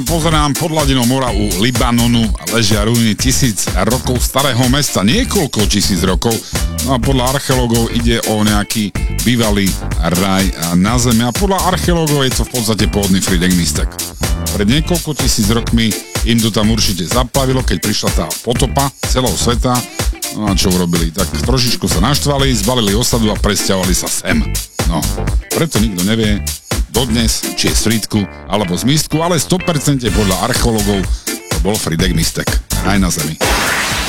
Pozerám pod hladinou mora u Libanonu a ležia ruiny 1000 rokov starého mesta, niekoľko 1000 rokov. No a podľa archeológov ide o nejaký bývalý raj na zemi a podľa archeológov je to v podstate pôvodný Frýdek Místek. Pred niekoľko 1000 rokmi im to tam určite zaplavilo, keď prišla tá potopa celého sveta. No a čo urobili? Tak trošičku sa naštvali, zbalili osadu a presťahovali sa sem. No, preto nikto nevie dodnes, či je z Frýdku alebo z Místku, ale 100% podľa archeológov to bol Frýdek Místek. Raj na zemi.